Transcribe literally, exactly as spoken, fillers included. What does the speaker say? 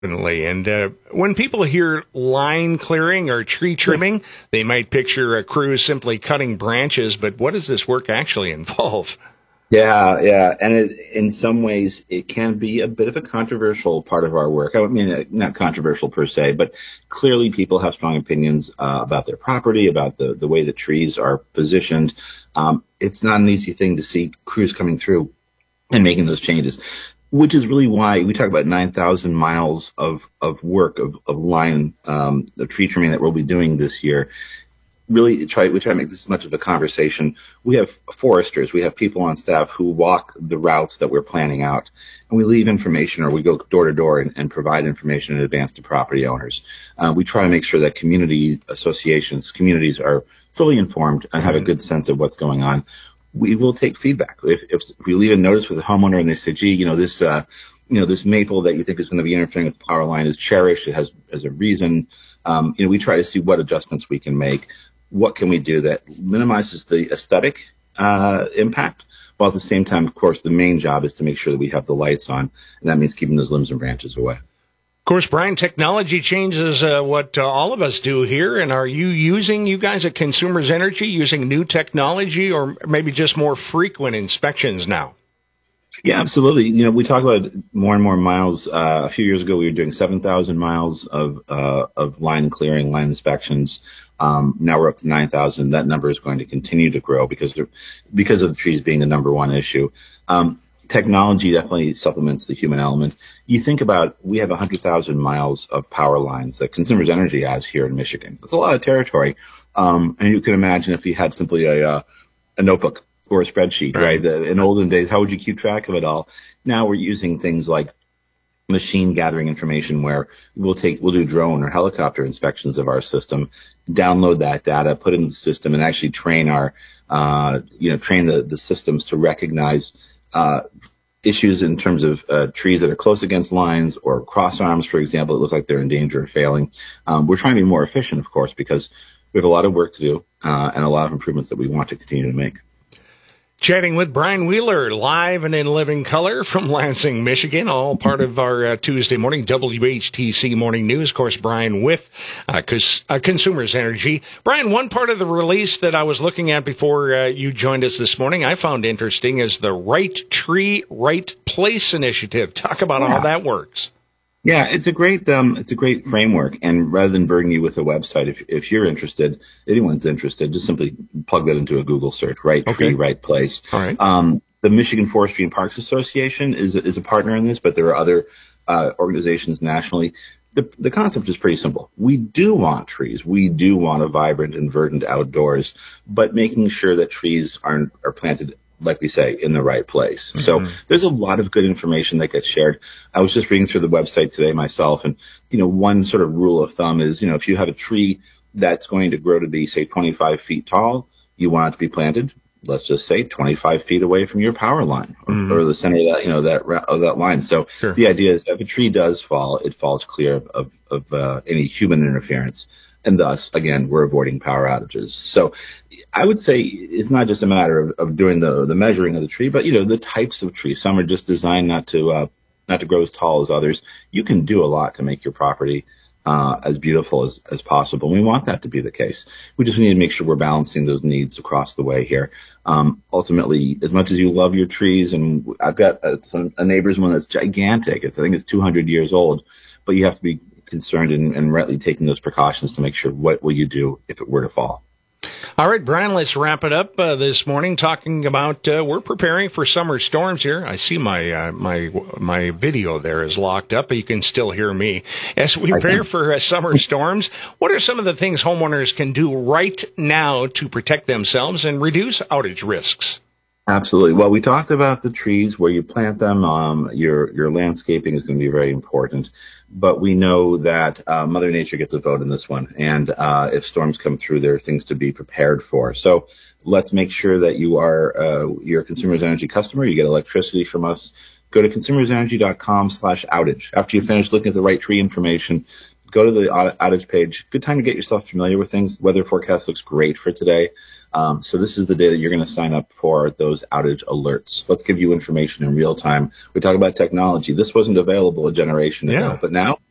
Definitely. And uh, when people hear line clearing or tree trimming, they might picture a crew simply cutting branches. But what does this work actually involve? Yeah, yeah. And it, in some ways, it can be a bit of a controversial part of our work. I mean, not controversial per se, but clearly people have strong opinions uh, about their property, about the, the way the trees are positioned. Um, it's not an easy thing to see crews coming through and making those changes, which is really why we talk about nine thousand miles of, of work, of, of line, um, of tree trimming that we'll be doing this year. Really try, we try to make this as much of a conversation. We have foresters, we have people on staff who walk the routes that we're planning out, and we leave information, or we go door to door and, and provide information in advance to property owners. Uh, we try to make sure that community associations, communities are fully informed and have a good sense of what's going on. We will take feedback. If, if we leave a notice with a homeowner and they say, gee, you know, this, uh, you know, this maple that you think is going to be interfering with the power line is cherished, it has, has a reason. Um, you know, we try to see what adjustments we can make. What can we do that minimizes the aesthetic uh, impact, while at the same time, of course, the main job is to make sure that we have the lights on, and that means keeping those limbs and branches away. Of course, Brian, technology changes uh, what uh, all of us do here, and are you using, you guys at Consumers Energy, using new technology or maybe just more frequent inspections now? Yeah, absolutely. You know, we talk about more and more miles. Uh, a few years ago, we were doing seven thousand miles of uh, of line clearing, line inspections. Um, now we're up to nine thousand. That number is going to continue to grow because because of the trees being the number one issue. Um, technology definitely supplements the human element. You think about, we have one hundred thousand miles of power lines that Consumers Energy has here in Michigan. It's a lot of territory. Um, and you can imagine if you had simply a, uh, a notebook or a spreadsheet, right? right? The, in olden days, how would you keep track of it all? Now we're using things like machine gathering information, where we'll take, we'll do drone or helicopter inspections of our system, download that data, put it in the system, and actually train our, uh, you know, train the, the systems to recognize, uh, issues in terms of, uh, trees that are close against lines or cross arms, for example, that look like they're in danger of failing. Um, we're trying to be more efficient, of course, because we have a lot of work to do, uh, and a lot of improvements that we want to continue to make. Chatting with Brian Wheeler, live and in living color from Lansing, Michigan, all part of our uh, Tuesday morning W H T C Morning News. Of course, Brian with uh, Cons- uh, Consumers Energy. Brian, one part of the release that I was looking at before uh, you joined us this morning, I found interesting, is the Right Tree, Right Place initiative. Talk about yeah. how that works. Yeah, it's a great, um, it's a great framework. And rather than burden you with a website, if, if you're interested, anyone's interested, just simply plug that into a Google search, Right Tree, okay. Right Place. All right. Um, the Michigan Forestry and Parks Association is, is a partner in this, but there are other, uh, organizations nationally. The, the concept is pretty simple. We do want trees. We do want a vibrant and verdant outdoors, but making sure that trees are, are planted, like we say, in the right place. Mm-hmm. So there's a lot of good information that gets shared. I was just reading through the website today myself, and, you know, one sort of rule of thumb is, you know, if you have a tree that's going to grow to be, say, twenty-five feet tall, you want it to be planted, let's just say, twenty-five feet away from your power line, or, mm-hmm. or the center of that, you know, that, of that line. So sure. the idea is that if a tree does fall, it falls clear of, of, of uh, any human interference. And thus, again, we're avoiding power outages. So I would say it's not just a matter of, of doing the the measuring of the tree, but, you know, the types of trees. Some are just designed not to uh, not to grow as tall as others. You can do a lot to make your property uh, as beautiful as, as possible. And we want that to be the case. We just need to make sure we're balancing those needs across the way here. Um, ultimately, as much as you love your trees, and I've got a, some, a neighbor's one that's gigantic. It's, I think it's two hundred years old, but you have to be concerned and, and rightly taking those precautions to make sure what will you do if it were to fall. All right, Brian, let's wrap it up uh, this morning talking about uh, we're preparing for summer storms here. I see my uh, my my video there is locked up, but you can still hear me. As we prepare for uh, summer storms, what are some of the things homeowners can do right now to protect themselves and reduce outage risks? Absolutely. Well, we talked about the trees, where you plant them. Um, your your landscaping is going to be very important. But we know that uh, Mother Nature gets a vote in this one. And uh, if storms come through, there are things to be prepared for. So let's make sure that you are uh, you're a Consumers Energy customer. You get electricity from us. Go to consumersenergy.com slash outage. After you finish looking at the right tree information, go to the outage page. Good time to get yourself familiar with things. Weather forecast looks great for today. Um, so this is the day that you're going to sign up for those outage alerts. Let's give you information in real time. We talk about technology. This wasn't available a generation ago, yeah. but now